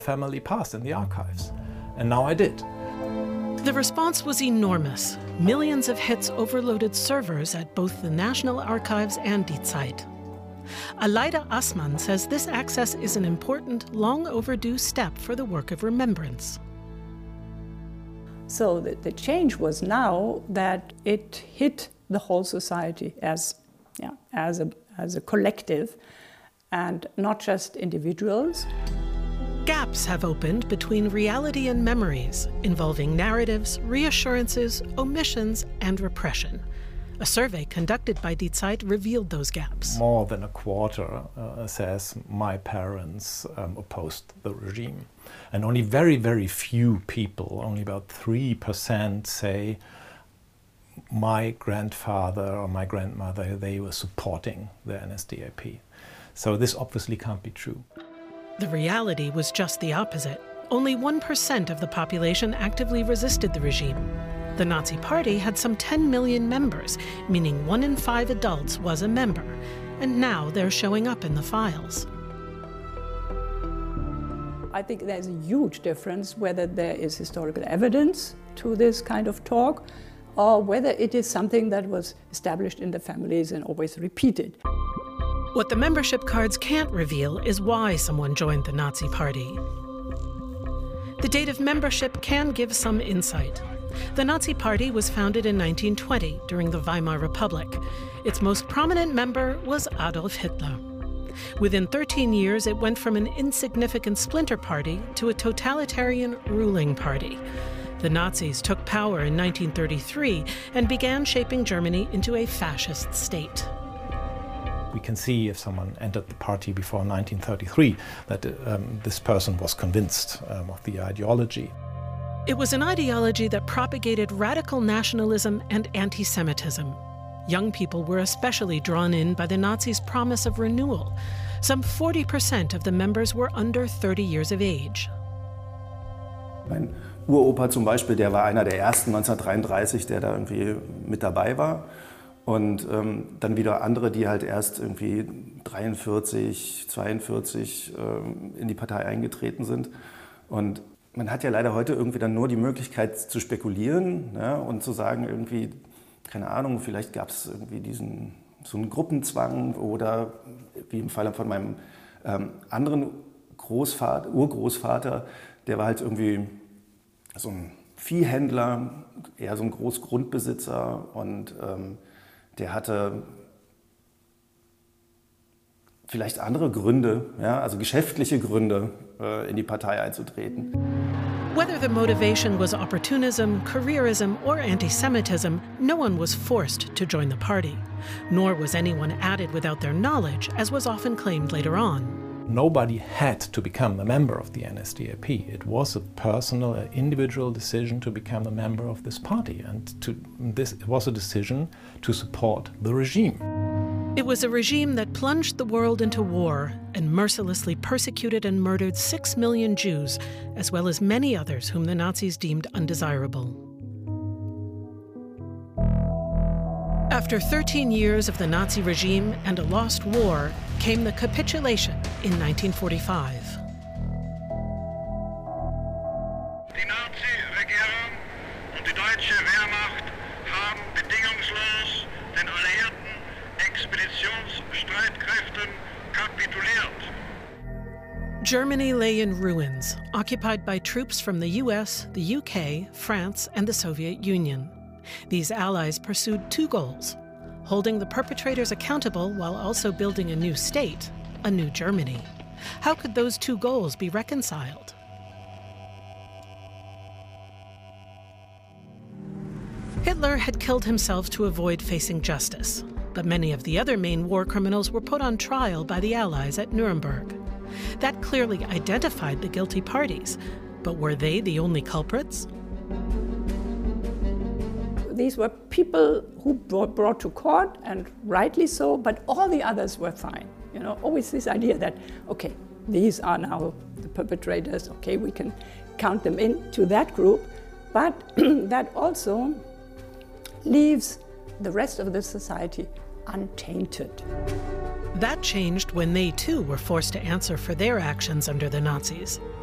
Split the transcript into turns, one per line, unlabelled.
family past in the archives. And now I did.
The response was enormous. Millions of hits overloaded servers at both the National Archives and Die Zeit. Aleida Assmann says this access is an important, long overdue step for the work of remembrance.
So the change was now that it hit the whole society as a collective and not just individuals.
Gaps have opened between reality and memories, involving narratives, reassurances, omissions, and repression. A survey conducted by Die Zeit revealed those gaps.
More than a quarter says my parents opposed the regime. And only very, very few people, only about 3% say my grandfather or my grandmother, they were supporting the NSDAP. So this obviously can't be true.
The reality was just the opposite. Only 1% of the population actively resisted the regime. The Nazi Party had some 10 million members, meaning 1 in 5 adults was a member. And now they're showing up in the files.
I think there's a huge difference whether there is historical evidence to this kind of talk or whether it is something that was established in the families and always repeated.
What the membership cards can't reveal is why someone joined the Nazi Party. The date of membership can give some insight. The Nazi Party was founded in 1920 during the Weimar Republic. Its most prominent member was Adolf Hitler. Within 13 years, it went from an insignificant splinter party to a totalitarian ruling party. The Nazis took power in 1933 and began shaping Germany into a fascist state.
We can see if someone entered the party before 1933 that this person was convinced of the ideology.
It was an ideology that propagated radical nationalism and anti-Semitism. Young people were especially drawn in by the Nazis' promise of renewal. Some 40% of the members were under 30 years of age.
Mein Uropa zum Beispiel, der war einer der ersten 1933, der da irgendwie mit dabei war. Und dann wieder andere, die halt erst irgendwie 43, 42 in die Partei eingetreten sind. Und man hat ja leider heute irgendwie dann nur die Möglichkeit zu spekulieren, ja, und zu sagen irgendwie, keine Ahnung, vielleicht gab es irgendwie so einen Gruppenzwang oder wie im Falle von meinem anderen Urgroßvater, der war halt irgendwie so ein Viehhändler, eher so ein Großgrundbesitzer und der hatte vielleicht andere Gründe, ja, also geschäftliche Gründe, in die Partei einzutreten.
Whether the motivation was opportunism, careerism, or anti-Semitism, no one was forced to join the party. Nor was anyone added without their knowledge, as was often claimed later on.
Nobody had to become a member of the NSDAP. It was a personal, individual decision to become a member of this party, and it was a decision to support the regime.
It was a regime that plunged the world into war and mercilessly persecuted and murdered 6 million Jews, as well as many others whom the Nazis deemed undesirable. After 13 years of the Nazi regime and a lost war, came the capitulation in 1945.
Die Nazi-Regierung und die deutsche Wehrmacht haben bedingungslos den alliierten Expeditionsstreitkräften kapituliert.
Germany lay in ruins, occupied by troops from the US, the UK, France, and the Soviet Union. These allies pursued 2 goals: holding the perpetrators accountable while also building a new state, a new Germany. How could those 2 goals be reconciled? Hitler had killed himself to avoid facing justice, but many of the other main war criminals were put on trial by the Allies at Nuremberg. That clearly identified the guilty parties, but were they the only culprits?
These were people who were brought to court, and rightly so, but all the others were fine. You know, always this idea that, okay, these are now the perpetrators, okay, we can count them into that group, but that also leaves the rest of the society untainted.
That changed when they too were forced to answer for their actions under the Nazis.